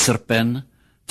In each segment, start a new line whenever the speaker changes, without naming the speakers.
Srpen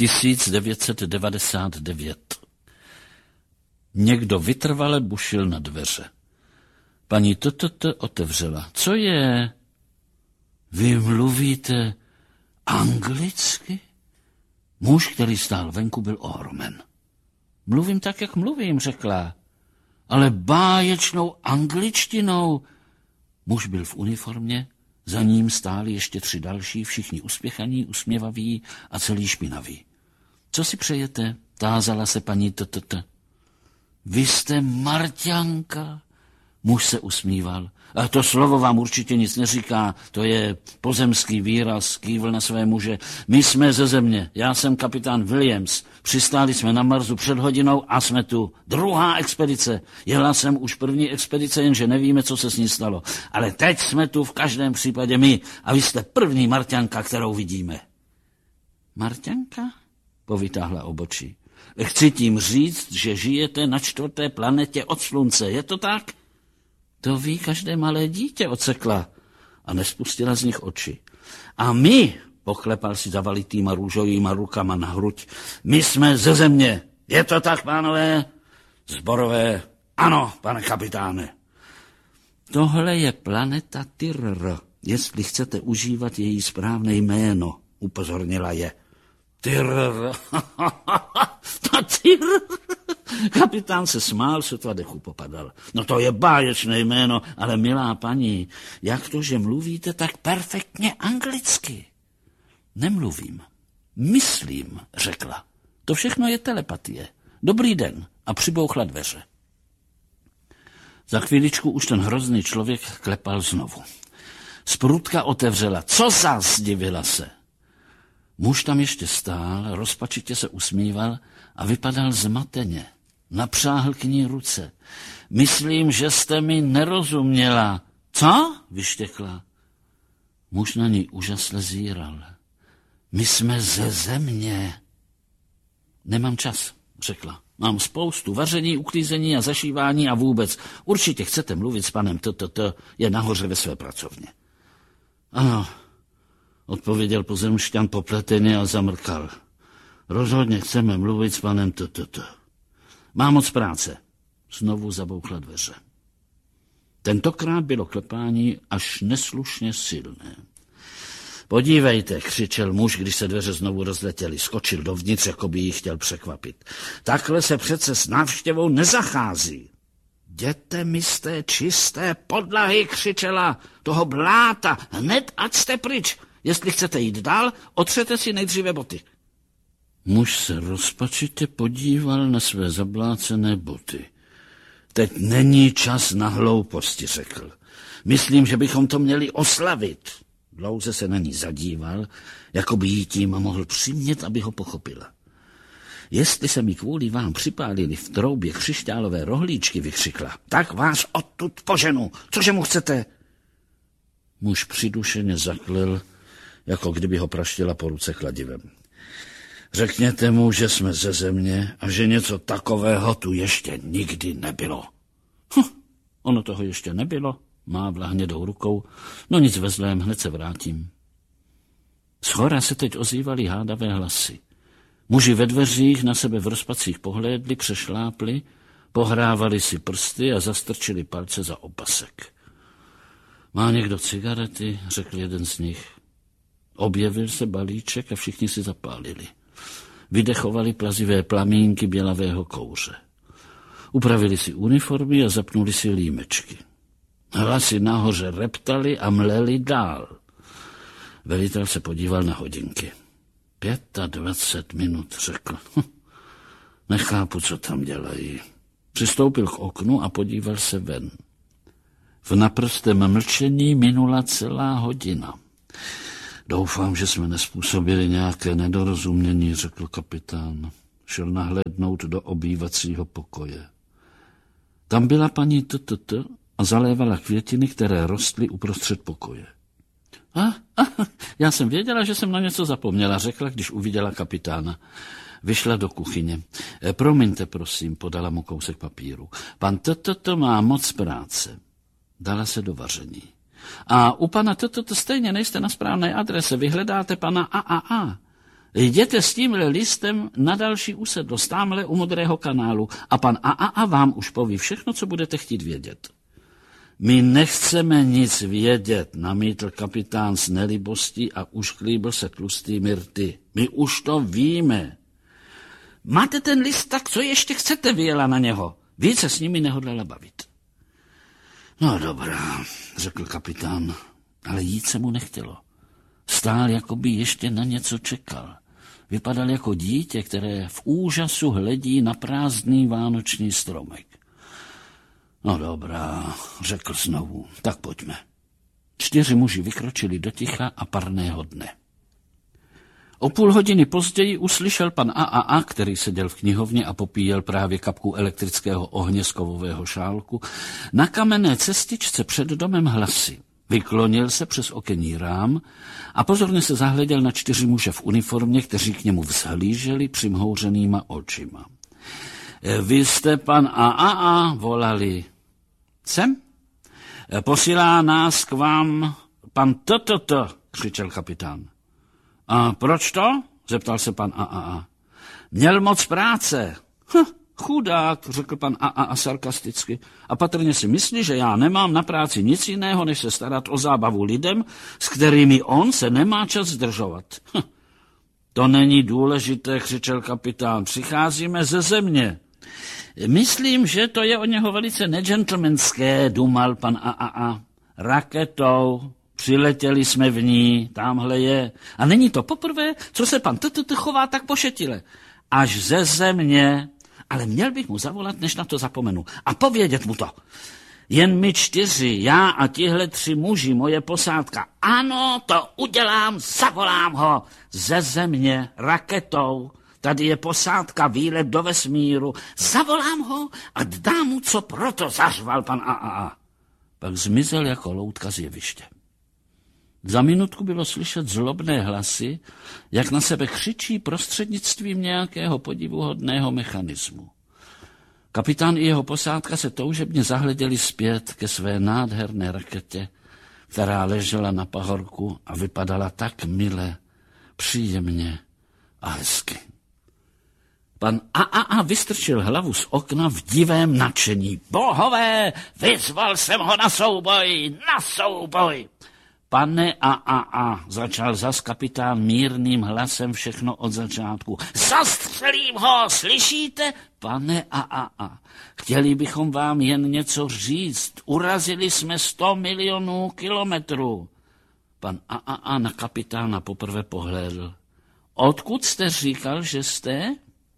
1999. Někdo vytrvale bušil na dveře. Paní otevřela. Co je? Vy mluvíte anglicky? Muž, který stál venku, byl ohromen. Mluvím tak, jak mluvím, řekla. Ale báječnou angličtinou. Muž byl v uniformě, za ním stáli ještě 3 další, všichni uspěchaní, usměvaví a celý špinaví. Co si přejete? Tázala se paní Vy jste Marťanka? Muž se usmíval. A to slovo vám určitě nic neříká, to je pozemský výraz, kývl na své muže. My jsme ze země, já jsem kapitán Williams, přistáli jsme na Marsu před hodinou a jsme tu. 2. expedice, jela jsem už 1. expedice, jenže nevíme, co se s ní stalo. Ale teď jsme tu v každém případě my a vy jste první Marťanka, kterou vidíme. Marťanka? Povytáhla obočí. Chci tím říct, že žijete na 4. planetě od slunce, je to tak? To ví každé malé dítě, odsekla a nespustila z nich oči. A my, poklepal si zavalitýma růžovýma rukama na hruď, my jsme ze země. Je to tak, pánové? Zborové, ano, pane kapitáne. Tohle je planeta Tyrr, jestli chcete užívat její správné jméno, upozornila je. Tyrr, ta Tyrr. Kapitán se smál, sotva dechu popadal. No to je báječné jméno, ale milá paní, jak to, že mluvíte tak perfektně anglicky? Nemluvím, myslím, řekla. To všechno je telepatie. Dobrý den, a přibouchla dveře. Za chvíličku už ten hrozný člověk klepal znovu. Sprutka otevřela. Co zas, divila se. Muž tam ještě stál, rozpačitě se usmíval a vypadal zmateně. Napřáhl k ní ruce. Myslím, že jste mi nerozuměla. Co? Vyštěkla. Muž na ní úžasle zíral. My jsme ze země. Nemám čas, řekla. Mám spoustu vaření, uklízení a zašívání a vůbec. Určitě chcete mluvit s panem je nahoře ve své pracovně. Ano, odpověděl pozemšťan popleteně a zamrkal. Rozhodně chceme mluvit s panem Mám moc práce. Znovu zabouchla dveře. Tentokrát bylo klepání až neslušně silné. Podívejte, křičel muž, když se dveře znovu rozletěly. Skočil dovnitř, jako by jí chtěl překvapit. Takhle se přece s návštěvou nezachází. Jděte mi z té čisté podlahy, křičela, toho bláta, hned ať jste pryč. Jestli chcete jít dál, otřete si nejdříve boty. Muž se rozpačitě podíval na své zablácené boty. Teď není čas na hlouposti, řekl. Myslím, že bychom to měli oslavit. Dlouze se na ní zadíval, jako by jí tím mohl přimět, aby ho pochopila. Jestli se mi kvůli vám připálili v troubě křišťálové rohlíčky, vykřikla, tak vás odtud poženu. Cože mu chcete? Muž přidušeně zaklil, jako kdyby ho praštila po ruce kladivem. Řekněte mu, že jsme ze země a že něco takového tu ještě nikdy nebylo. Ono toho ještě nebylo, mávla hnědou rukou. No nic ve zlém, hned se vrátím. Shora se teď ozývaly hádavé hlasy. Muži ve dveřích na sebe v rozpacích pohlédli, přešlápli, pohrávali si prsty a zastrčili palce za opasek. Má někdo cigarety, řekl jeden z nich. Objevil se balíček a všichni si zapálili. Vydechovali plazivé plamínky bělavého kouře. Upravili si uniformy a zapnuli si límečky. Hlasy nahoře reptaly a mleli dál. Velitel se podíval na hodinky. 25 minut, řekl. Nechápu, co tam dělají. Přistoupil k oknu a podíval se ven. V naprostém mlčení minula celá hodina. Doufám, že jsme nespůsobili nějaké nedorozumění, řekl kapitán. Šel nahlédnout do obývacího pokoje. Tam byla paní a zalévala květiny, které rostly uprostřed pokoje. Já jsem věděla, že jsem na něco zapomněla, řekla, když uviděla kapitána. Vyšla do kuchyně. Promiňte, prosím, podala mu kousek papíru. Pan má moc práce. Dala se do vaření. A u pana stejně nejste na správné adrese. Vyhledáte pana A. Jděte s tímhle listem na další usedlost, tamhle u Modrého kanálu a pan A vám už poví všechno, co budete chtít vědět. My nechceme nic vědět, namítl kapitán s nelibostí a ušklíbil se tlustými rty. My už to víme. Máte ten list, tak co ještě chcete, vyjela na něho. Více s nimi nehodlala bavit. No dobrá, řekl kapitán, ale jít se mu nechtělo. Stál, jako by ještě na něco čekal. Vypadal jako dítě, které v úžasu hledí na prázdný vánoční stromek. No dobrá, řekl znovu, tak pojďme. 4 muži vykročili do ticha a parného dne. O půl hodiny později uslyšel pan A, který seděl v knihovně a popíjel právě kapku elektrického ohně z kovového šálku, na kamenné cestičce před domem hlasy. Vyklonil se přes okenní rám a pozorně se zahleděl na 4 muže v uniformě, kteří k němu vzhlíželi přimhouřenýma očima. Vy jste pan A, volali. Jsem? Posílá nás k vám pan T, křičel kapitán. A proč to? Zeptal se pan A. Měl moc práce. Chudák, řekl pan A sarkasticky. A patrně si myslí, že já nemám na práci nic jiného, než se starat o zábavu lidem, s kterými on se nemá čas zdržovat. To není důležité, křičel kapitán. Přicházíme ze země. Myslím, že to je od něho velice negentlemanské, dumal pan A. Raketou. Přiletěli jsme v ní, tamhle je. A není to poprvé, co se pan T chová tak pošetile. Až ze země. Ale měl bych mu zavolat, než na to zapomenu. A povědět mu to. Jen my 4, já a tihle 3 muži, moje posádka. Ano, to udělám, zavolám ho. Ze země, raketou. Tady je posádka, výlet do vesmíru. Zavolám ho a dám mu, co proto, zařval pan A. Pak zmizel jako loutka z jeviště. Za minutku bylo slyšet zlobné hlasy, jak na sebe křičí prostřednictvím nějakého podivuhodného mechanismu. Kapitán i jeho posádka se toužebně zahleděli zpět ke své nádherné raketě, která ležela na pahorku a vypadala tak mile, příjemně a hezky. Pan A vystrčil hlavu z okna v divém nadšení. Bohové, vyzval jsem ho na souboj, na souboj! Pane A, začal zas kapitán mírným hlasem všechno od začátku. Zastřelím ho, slyšíte? Pane A, chtěli bychom vám jen něco říct. Urazili jsme 100 milionů kilometrů. Pan A na kapitána poprvé pohlédl. Odkud jste říkal, že jste?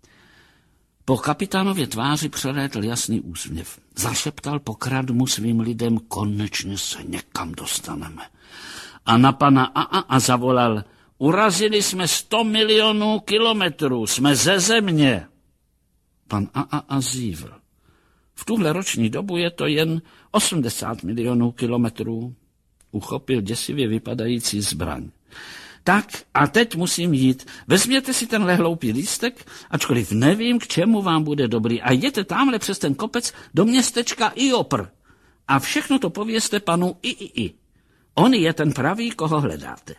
Po kapitánově tváři přelétl jasný úsměv. Zašeptal pokradmu svým lidem, konečně se někam dostaneme. A na pana A zavolal, urazili jsme 100 milionů kilometrů, jsme ze země. Pan A zívl. V tuhle roční dobu je to jen 80 milionů kilometrů. Uchopil děsivě vypadající zbraň. Tak a teď musím jít. Vezměte si tenhle hloupý lístek, ačkoliv nevím, k čemu vám bude dobrý. A jděte tamhle přes ten kopec do městečka Iopr. A všechno to povězte panu I. On je ten pravý, koho hledáte.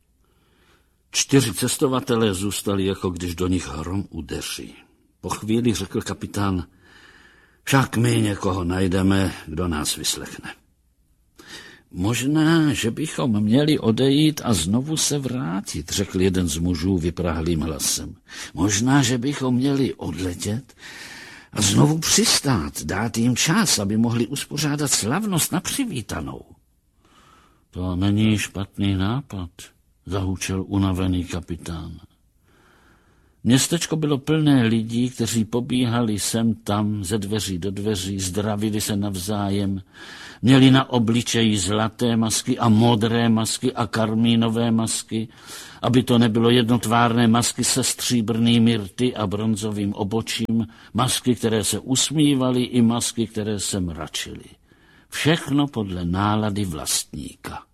4 cestovatelé zůstali, jako když do nich hrom udeří. Po chvíli řekl kapitán, však my někoho najdeme, kdo nás vyslechne. Možná, že bychom měli odejít a znovu se vrátit, řekl jeden z mužů vyprahlým hlasem. Možná, že bychom měli odletět a znovu přistát, dát jim čas, aby mohli uspořádat slavnost na přivítanou. To není špatný nápad, zahučel unavený kapitán. Městečko bylo plné lidí, kteří pobíhali sem tam, ze dveří do dveří, zdravili se navzájem, měli na obličeji zlaté masky a modré masky a karmínové masky, aby to nebylo jednotvárné masky se stříbrnými rty a bronzovým obočím, masky, které se usmívaly i masky, které se mračily. Všechno podle nálady vlastníka.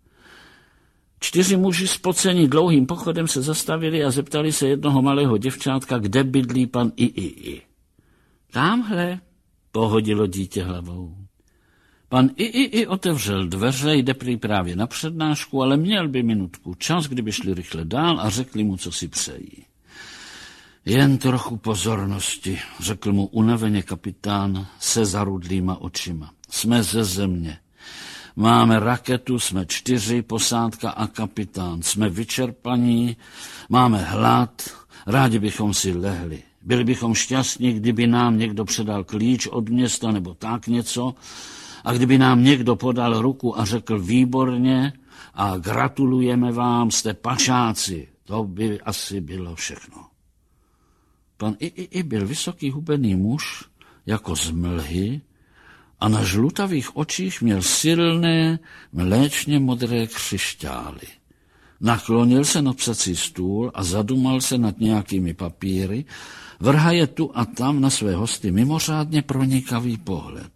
4 muži spoceni dlouhým pochodem se zastavili a zeptali se jednoho malého děvčátka, kde bydlí pan I. Támhle, pohodilo dítě hlavou. Pan I otevřel dveře, jde prý právě na přednášku, ale měl by minutku čas, kdyby šli rychle dál a řekli mu, co si přejí. Jen trochu pozornosti, řekl mu unaveně kapitán se zarudlýma očima. Jsme ze země. Máme raketu, jsme 4, posádka a kapitán. Jsme vyčerpaní, máme hlad, rádi bychom si lehli. Byli bychom šťastní, kdyby nám někdo předal klíč od města nebo tak něco, a kdyby nám někdo podal ruku a řekl výborně a gratulujeme vám, jste pašáci. To by asi bylo všechno. Pan I byl vysoký hubený muž, jako z mlhy, a na žlutavých očích měl silné, mléčně modré křišťály. Naklonil se na psací stůl a zadumal se nad nějakými papíry, vrhaje tu a tam na své hosty mimořádně pronikavý pohled.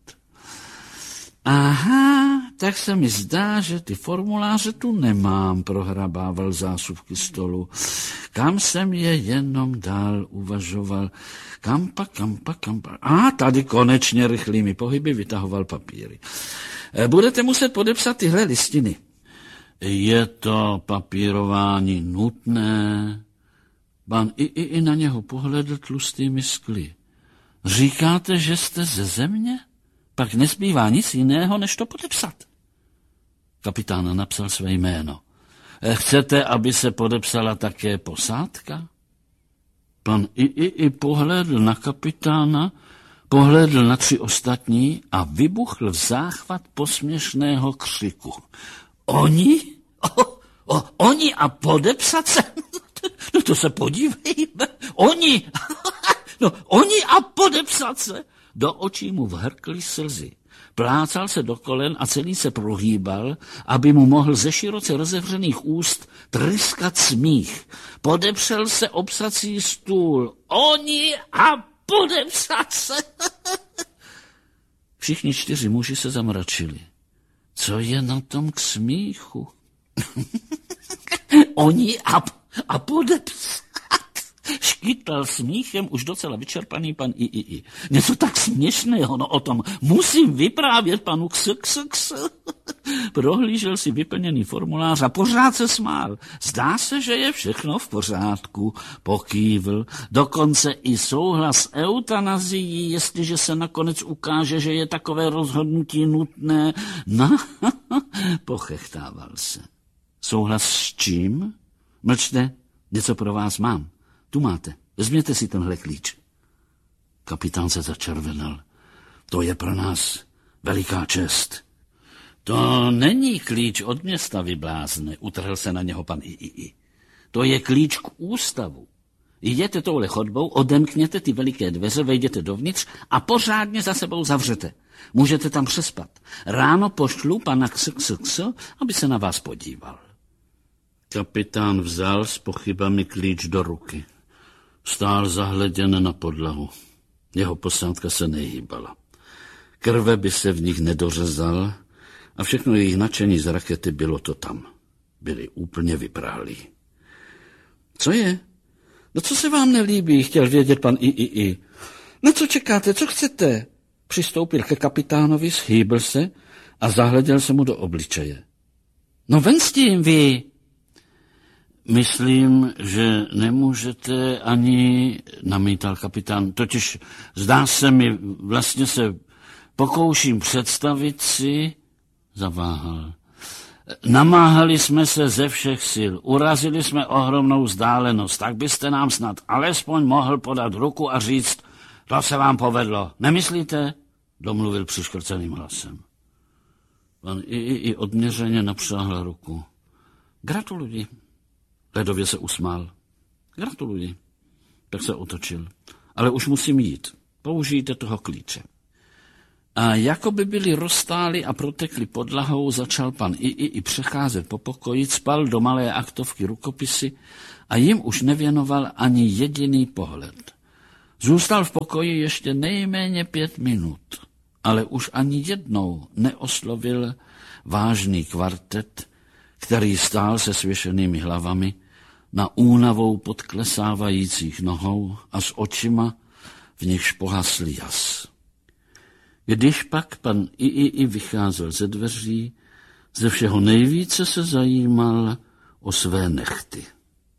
Aha, tak se mi zdá, že ty formuláře tu nemám, prohrabával zásuvky stolu. Kam jsem je jenom dál uvažoval. Kampa. A tady konečně rychlými pohyby vytahoval papíry. Budete muset podepsat tyhle listiny. Je to papírování nutné? Pan I na něho pohledl tlustými skly. Říkáte, že jste ze země? Pak nezbývá nic jiného, než to podepsat. Kapitán napsal své jméno. Chcete, aby se podepsala také posádka? Pan I pohlédl na kapitána, pohlédl na 3 ostatní a vybuchl v záchvat posměšného křiku. Oni? Oni a podepsat se? No to se podívejme. Oni! No, oni a podepsat se! Do očí mu vhrkly slzy. Plácal se do kolen a celý se prohýbal, aby mu mohl ze široce rozevřených úst tryskat smích. Podepřel se o psací stůl. Oni a podepsat se! Všichni 4 muži se zamračili. Co je na tom k smíchu? Oni a podepsat. Škytal smíchem už docela vyčerpaný pan I. Něco tak směšného, no o tom musím vyprávět panu X. Prohlížel si vyplněný formulář a pořád se smál. Zdá se, že je všechno v pořádku, pokývl. Dokonce i souhlas s eutanazií, jestliže se nakonec ukáže, že je takové rozhodnutí nutné. No, pochechtával se. Souhlas s čím? Mlčte, něco pro vás mám. Tu máte, vezměte si tenhle klíč. Kapitán se začervenal. To je pro nás veliká čest. To není klíč od města, vyblázne, utrhl se na něho pan I. To je klíč k ústavu. Jděte touhle chodbou, odemkněte ty veliké dveře, vejděte dovnitř a pořádně za sebou zavřete. Můžete tam přespat. Ráno pošlu pana X, aby se na vás podíval. Kapitán vzal s pochybami klíč do ruky. Stál zahleděn na podlahu. Jeho posádka se nehýbala. Krve by se v nich nedořezal a všechno jejich nadšení z rakety bylo to tam. Byli úplně vyprahlí. Co je? No co se vám nelíbí, chtěl vědět pan I. No co čekáte, co chcete? Přistoupil ke kapitánovi, schýbl se a zahleděl se mu do obličeje. No ven s tím, vy! Myslím, že nemůžete ani, namítal kapitán, totiž zdá se mi, vlastně se pokouším představit si, zaváhal. Namáhali jsme se ze všech sil, urazili jsme ohromnou vzdálenost, tak byste nám snad alespoň mohl podat ruku a říct, to se vám povedlo, nemyslíte? Domluvil přiškrceným hlasem. Pan I odměřeně napřáhl ruku. Gratuluji. Ledově se usmál. Gratuluji. Tak se otočil. Ale už musím jít. Použijte toho klíče. A jako by byli roztáli a protekli podlahou, začal pan I přecházet po pokoji, cpal do malé aktovky rukopisy a jim už nevěnoval ani jediný pohled. Zůstal v pokoji ještě nejméně 5 minut, ale už ani jednou neoslovil vážný kvartet, který stál se svěšenými hlavami na únavou podklesávajících nohou a s očima, v nichž pohasl jas. Když pak pan I vycházel ze dveří, ze všeho nejvíce se zajímal o své nehty.